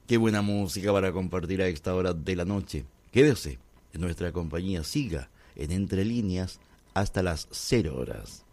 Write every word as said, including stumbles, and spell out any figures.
Qué buena música para compartir a esta hora de la noche. Quédese en nuestra compañía, siga en Entre Líneas hasta las cero horas.